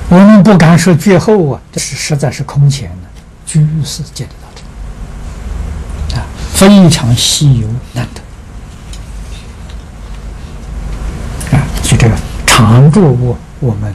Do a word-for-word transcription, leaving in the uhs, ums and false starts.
我们不敢说绝后啊，这是实在是空前的，居士见得到这啊，非常稀有难得啊，所以这个常住我我们